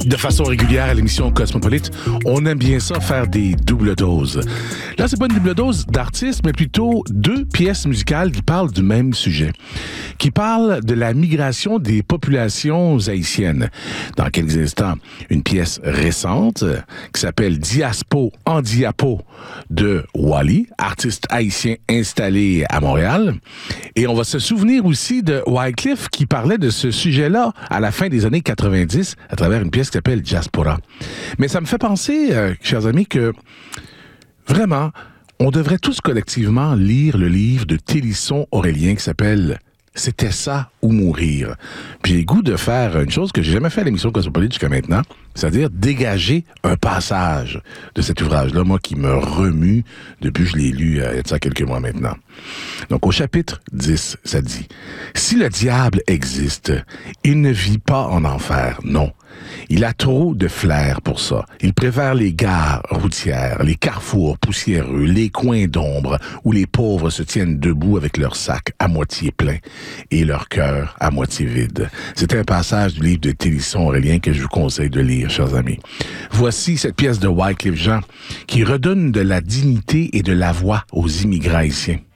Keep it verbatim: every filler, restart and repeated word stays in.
De façon régulière à l'émission Cosmopolite, on aime bien ça faire des doubles doses. Là, c'est pas une double dose d'artistes, mais plutôt deux pièces musicales qui parlent du même sujet, qui parlent de la migration des populations haïtiennes. Dans quelques instants, une pièce récente qui s'appelle Diaspo en Diapo de Wally, artiste haïtien installé à Montréal. Et on va se souvenir aussi de Wyclef qui parlait de ce sujet-là à la fin des années quatre-vingt-dix à travers une pièce qui s'appelle Diaspora. Mais ça me fait penser, euh, chers amis, que vraiment, on devrait tous collectivement lire le livre de Télisson Aurélien qui s'appelle « C'était ça ou mourir ». Puis j'ai le goût de faire une chose que j'ai jamais fait à l'émission Cosmopolite jusqu'à maintenant, c'est-à-dire dégager un passage de cet ouvrage-là, moi qui me remue depuis que je l'ai lu euh, il y a de ça quelques mois maintenant. Donc au chapitre dix, ça dit « Si le diable existe, il ne vit pas en enfer, non. Il a trop de flair pour ça. Il préfère les gares routières, les carrefours poussiéreux, les coins d'ombre où les pauvres se tiennent debout avec leur sac à moitié plein et leur cœur à moitié vide. » C'est un passage du livre de Télisson Aurélien que je vous conseille de lire, chers amis. Voici cette pièce de Wyclef Jean qui redonne de la dignité et de la voix aux immigrants haïtiens.